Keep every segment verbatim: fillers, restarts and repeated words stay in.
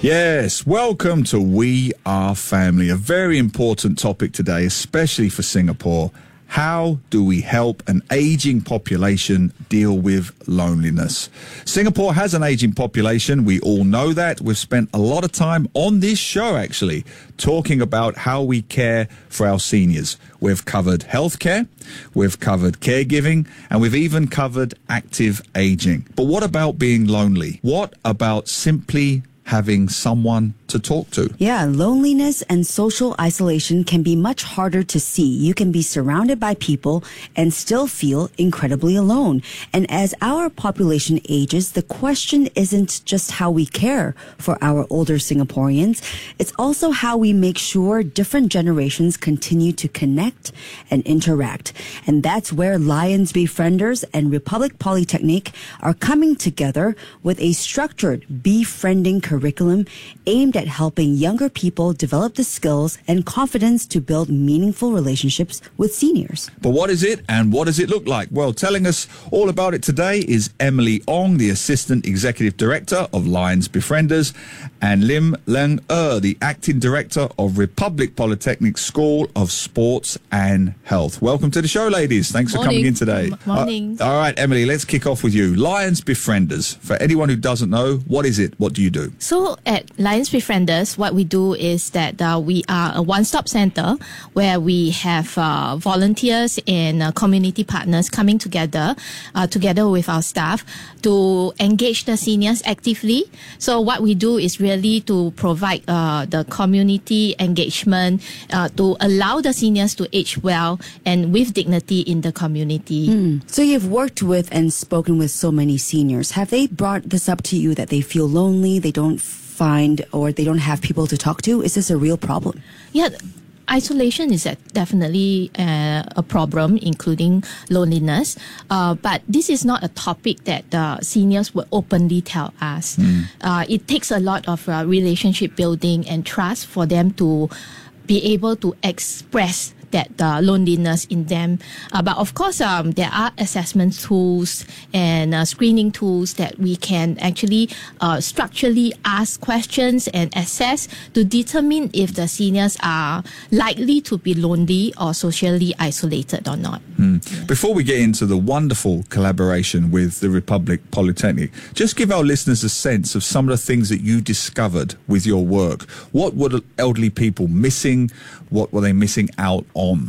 Yes, welcome to We Are Family, a very important topic today, especially for Singapore. How do we help an aging population deal with loneliness? Singapore has an aging population. We all know that. We've spent a lot of time on this show, actually, talking about how we care for our seniors. We've covered healthcare, we've covered caregiving, and we've even covered active aging. But what about being lonely? What about simply having someone to talk to? Yeah, loneliness and social isolation can be much harder to see. You can be surrounded by people and still feel incredibly alone. And as our population ages, the question isn't just how we care for our older Singaporeans. It's also how we make sure different generations continue to connect and interact. And that's where Lions Befrienders and Republic Polytechnic are coming together with a structured befriending curriculum aimed at helping younger people develop the skills and confidence to build meaningful relationships with seniors. But what is it and what does it look like? Well, telling us all about it today is Emily Ong, the Assistant Executive Director of Lions Befrienders, and Lim Leng Er, the Acting Director of Republic Polytechnic School of Sports and Health. Welcome to the show, ladies. Thanks for Morning. coming in today. M- morning. Uh, all right, Emily, let's kick off with you. Lions Befrienders. For anyone who doesn't know, what is it? What do you do? So at Lions Befrienders, what we do is that uh, we are a one-stop center where we have uh, volunteers and uh, community partners coming together, uh, together with our staff to engage the seniors actively. So what we do is really to provide uh, the community engagement uh, to allow the seniors to age well and with dignity in the community. Mm. So you've worked with and spoken with so many seniors. Have they brought this up to you that they feel lonely, they don't find or they don't have people to talk to? Is this a real problem? Yeah. Isolation is definitely uh, a problem, including loneliness. Uh, but this is not a topic that uh, seniors will openly tell us. Mm. Uh, it takes a lot of uh, relationship building and trust for them to be able to express that uh, loneliness in them. Uh, but of course, um, there are assessment tools and uh, screening tools that we can actually uh, structurally ask questions and assess to determine if the seniors are likely to be lonely or socially isolated or not. Mm. Before we get into the wonderful collaboration with the Republic Polytechnic, just give our listeners a sense of some of the things that you discovered with your work. What were the elderly people missing? What were they missing out on?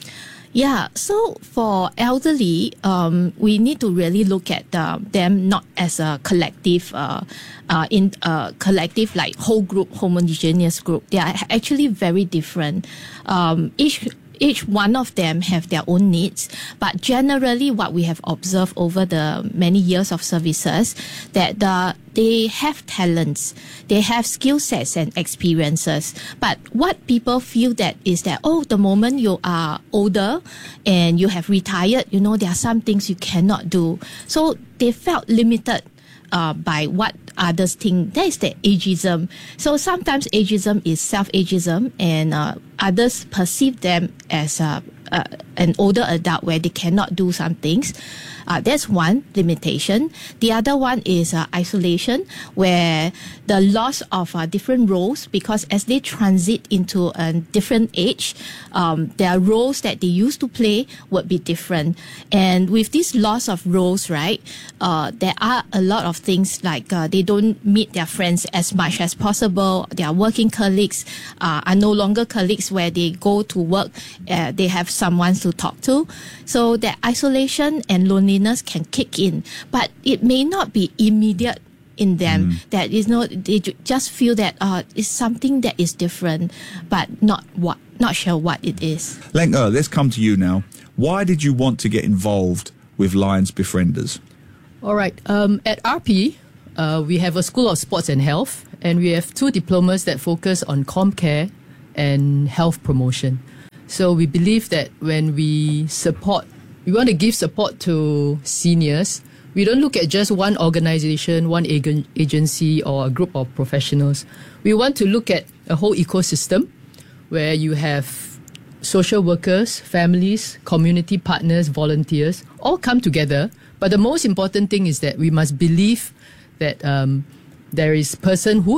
Yeah, so for elderly, um, we need to really look at uh, them not as a collective, uh, uh, in uh, collective like whole group, homogeneous group. They are actually very different. Um, each Each one of them have their own needs, but generally what we have observed over the many years of services that the, they have talents, they have skill sets and experiences. But what people feel that is that, oh, the moment you are older and you have retired, you know, there are some things you cannot do. So they felt limited Uh, by what others think. That is the ageism. So sometimes ageism is self-ageism, and uh, others perceive them as uh, uh, an older adult where they cannot do some things. Uh, that's one limitation. The other one is uh, isolation, where the loss of uh, different roles, because as they transit into a different age, um, their roles that they used to play would be different. And with this loss of roles, right, uh, there are a lot of things like uh, they don't meet their friends as much as possible. Their working colleagues uh, are no longer colleagues where they go to work. Uh, they have someone to talk to. So that isolation and loneliness can kick in, but it may not be immediate in them. Mm. That is not, they just feel that uh, it's something that is different, but not what, not sure what it is. Leng Er, let's come to you now. Why did you want to get involved with Lions Befrienders? All right. Um, at R P, uh, we have a School of Sports and Health, and we have two diplomas that focus on ComCare and health promotion. So we believe that when we support, we want to give support to seniors, we don't look at just one organization, one ag- agency or a group of professionals. We want to look at a whole ecosystem where you have social workers, families, community partners, volunteers, all come together. But the most important thing is that we must believe that um, there is personhood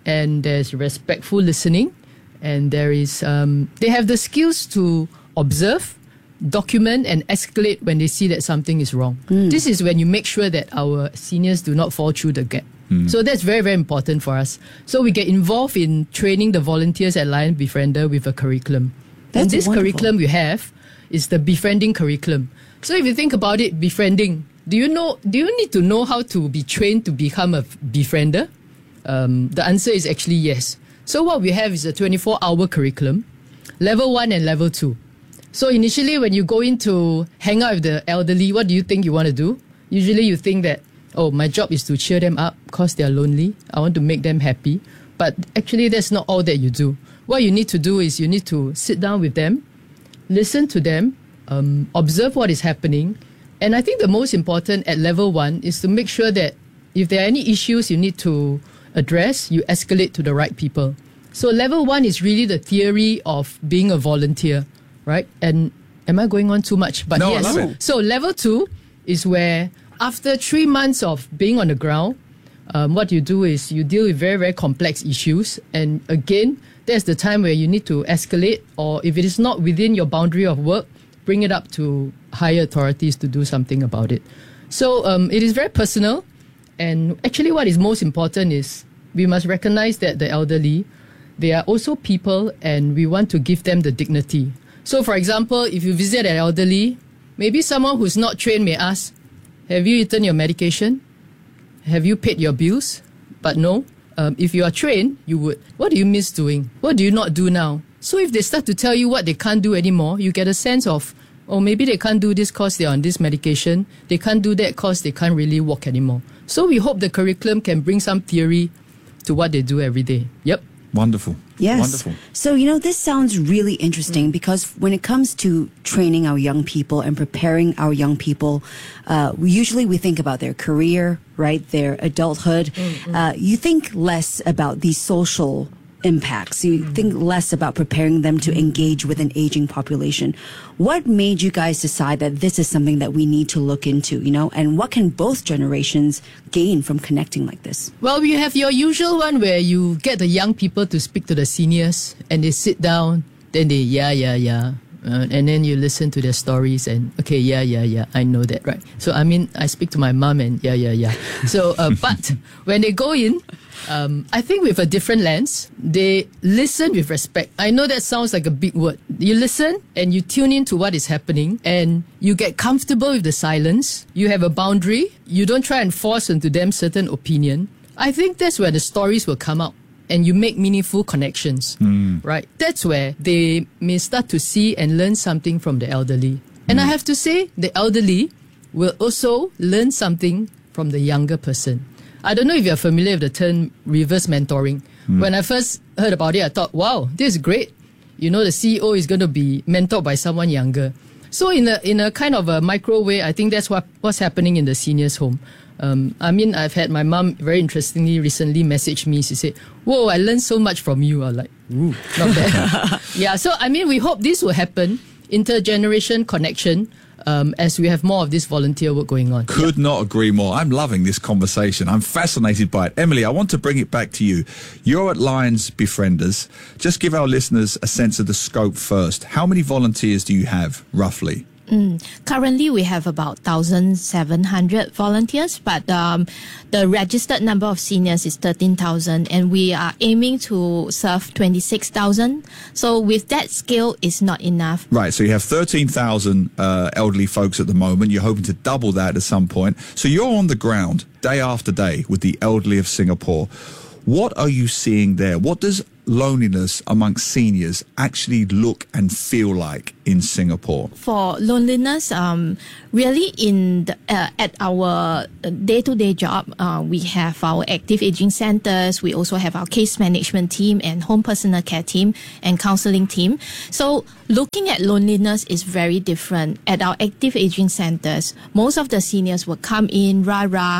and there's respectful listening, and there is um, they have the skills to observe, document, and escalate when they see that something is wrong. Mm. This is when you make sure that our seniors do not fall through the gap. Mm. So that's very, very important for us. So we get involved in training the volunteers at Lion Befriender with a curriculum. That's and this wonderful. curriculum we have is the befriending curriculum. So if you think about it, befriending, do you know? Do you need to know how to be trained to become a befriender? Um, the answer is actually yes. So what we have is a twenty-four hour curriculum, level one and level two. So initially when you go in to hang out with the elderly, what do you think you want to do? Usually you think that, oh, my job is to cheer them up because they are lonely. I want to make them happy. But actually that's not all that you do. What you need to do is you need to sit down with them, listen to them, um, observe what is happening. And I think the most important at level one is to make sure that if there are any issues you need to address, you escalate to the right people. So level one is really the theory of being a volunteer, right? And am I going on too much? But no, yes. I love it. So level two is where after three months of being on the ground, um, what you do is you deal with very, very complex issues. And again, that's the time where you need to escalate, or if it is not within your boundary of work, bring it up to higher authorities to do something about it. So um, it is very personal. And actually what is most important is we must recognize that the elderly, they are also people, and we want to give them the dignity. So for example, if you visit an elderly, maybe someone who's not trained may ask, have you eaten your medication? Have you paid your bills? But no. Um, if you are trained, you would. What do you miss doing? What do you not do now? So if they start to tell you what they can't do anymore, you get a sense of, oh, maybe they can't do this because they're on this medication. They can't do that because they can't really walk anymore. So we hope the curriculum can bring some theory to what they do every day. Yep. Wonderful. Yes. Wonderful. So, you know, this sounds really interesting because when it comes to training our young people and preparing our young people, uh, we usually we think about their career, right? Their adulthood. Mm-hmm. Uh, you think less about the social impacts. You mm-hmm. think less about preparing them to engage with an aging population. What made you guys decide that this is something that we need to look into, you know, and what can both generations gain from connecting like this? Well, we have your usual one where you get the young people to speak to the seniors and they sit down, then they, yeah, yeah, yeah. Uh, and then you listen to their stories and, okay, yeah, yeah, yeah, I know that, right? So, I mean, I speak to my mom and yeah, yeah, yeah. So, uh, but when they go in, um, I think with a different lens, they listen with respect. I know that sounds like a big word. You listen and you tune in to what is happening and you get comfortable with the silence. You have a boundary. You don't try and force into them certain opinion. I think that's where the stories will come out. And you make meaningful connections, mm. right? That's where they may start to see and learn something from the elderly. And mm. I have to say, the elderly will also learn something from the younger person. I don't know if you're familiar with the term reverse mentoring. Mm. When I first heard about it, I thought, wow, this is great. You know, the C E O is going to be mentored by someone younger. So in a in a kind of a micro way, I think that's what what's happening in the seniors' home. Um, I mean, I've had my mom very interestingly recently message me. She said, whoa, I learned so much from you. I'm like, ooh, not bad. Yeah, so I mean, we hope this will happen, intergeneration connection, um, as we have more of this volunteer work going on. Could yeah. not agree more. I'm loving this conversation. I'm fascinated by it. Emily, I want to bring it back to you. You're at Lions Befrienders. Just give our listeners a sense of the scope first. How many volunteers do you have, roughly? Mm. Currently, we have about one thousand seven hundred volunteers, but um, the registered number of seniors is thirteen thousand, and we are aiming to serve twenty-six thousand. So with that scale, it's not enough. Right, so you have thirteen thousand uh, elderly folks at the moment. You're hoping to double that at some point. So you're on the ground day after day with the elderly of Singapore. What are you seeing there? What does loneliness amongst seniors actually look and feel like in Singapore? For loneliness, um, really in the, uh, at our day-to-day job, uh, we have our active aging centers. We also have our case management team and home personal care team and counseling team. So looking at loneliness is very different. At our active aging centers, most of the seniors will come in, rah-rah,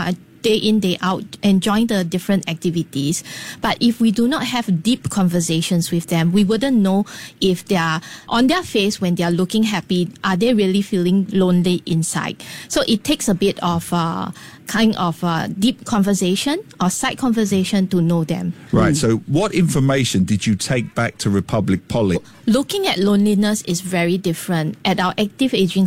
day in, day out, enjoying the different activities. But if we do not have deep conversations with them, we wouldn't know if they are on their face when they are looking happy, are they really feeling lonely inside? So it takes a bit of uh, kind of uh, deep conversation or side conversation to know them. Right. So what information did you take back to Republic Poly? Looking at loneliness is very different. At our active aging